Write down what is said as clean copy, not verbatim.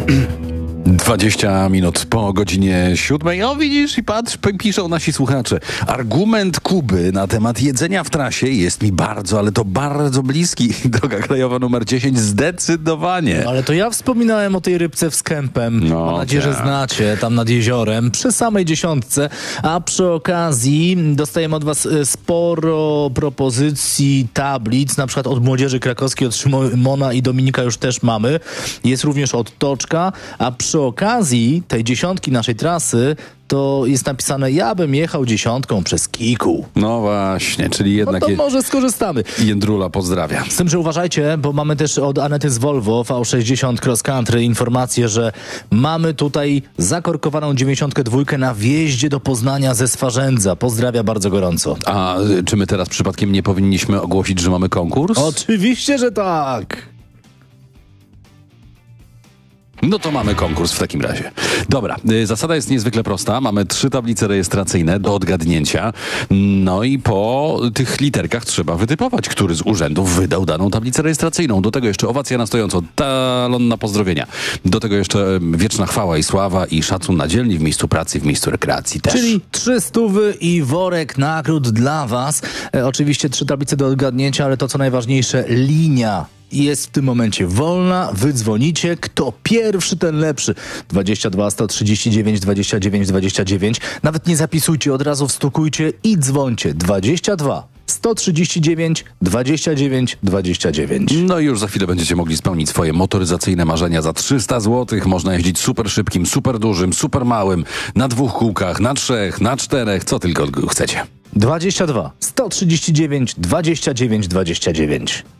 20 minut po godzinie 7. O, widzisz i patrz, piszą nasi słuchacze. Argument Kuby na temat jedzenia w trasie jest mi bardzo, ale to bardzo bliski. Droga krajowa numer 10, zdecydowanie. Ale to ja wspominałem o tej rybce w Skępem. No, Mam nadzieję, że tak. znacie, tam nad jeziorem, przy samej 10. A przy okazji dostajemy od was sporo propozycji tablic, na przykład od Młodzieży Krakowskiej, od Szymona i Dominika już też mamy. Jest również od Toczka, a przy okazji tej 10 naszej trasy to jest napisane: ja bym jechał 10 przez Kiku. No właśnie, czyli No jednak to może skorzystamy. Jędrula pozdrawia. Z tym, że uważajcie, bo mamy też od Anety z Volvo V60 Cross Country informację, że mamy tutaj zakorkowaną 92 na wjeździe do Poznania ze Swarzędza. Pozdrawia bardzo gorąco. A czy my teraz przypadkiem nie powinniśmy ogłosić, że mamy konkurs? Oczywiście, że tak. No to mamy konkurs w takim razie. Dobra, zasada jest niezwykle prosta. Mamy 3 tablice rejestracyjne do odgadnięcia. No i po tych literkach trzeba wytypować, który z urzędów wydał daną tablicę rejestracyjną. Do tego jeszcze owacja na stojąco, talon na pozdrowienia. Do tego jeszcze wieczna chwała i sława i szacun na dzielni w miejscu pracy, w miejscu rekreacji też. Czyli 300 i worek nagród dla was. Oczywiście 3 tablice do odgadnięcia, ale to co najważniejsze, linia jest w tym momencie wolna, wy dzwonicie, kto pierwszy, ten lepszy. 22 139 29 29. Nawet nie zapisujcie, od razu wstukujcie i dzwońcie. 22 139 29 29. No i już za chwilę będziecie mogli spełnić swoje motoryzacyjne marzenia za 300 zł. Można jeździć super szybkim, super dużym, super małym, na 2 kółkach, na 3, na 4, co tylko chcecie. 22 139 29 29.